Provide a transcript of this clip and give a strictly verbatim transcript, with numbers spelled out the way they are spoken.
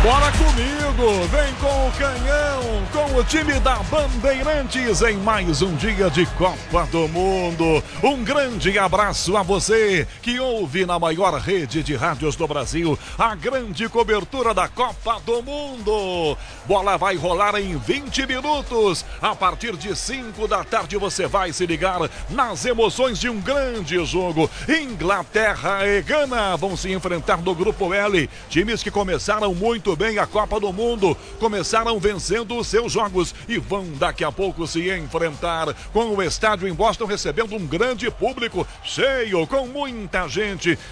Bora comigo, vem com o canhão, com o time da Bandeirantes em mais um dia de Copa do Mundo. Um grande abraço a você que ouve na maior rede de rádios do Brasil a grande cobertura da Copa do Mundo. Bola vai rolar em vinte minutos. A partir de cinco da tarde você vai se ligar nas emoções de um grande jogo. Inglaterra e Gana vão se enfrentar no Grupo L. Times que começaram muito bem a Copa do Mundo, começaram vencendo os seus jogos e vão daqui a pouco se enfrentar, com o estádio em Boston recebendo um grande público, cheio, com muita gente.